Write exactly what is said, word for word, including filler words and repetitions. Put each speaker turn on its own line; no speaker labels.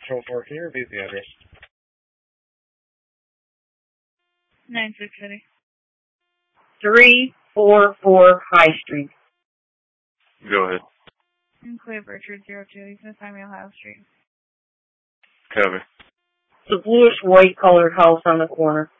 Control four, can you repeat the address?
nine six City.
three four four High Street.
Go ahead.
Enclave Richard zero two, East Miami, Ohio Street.
Copy.
The bluish white colored house on the corner.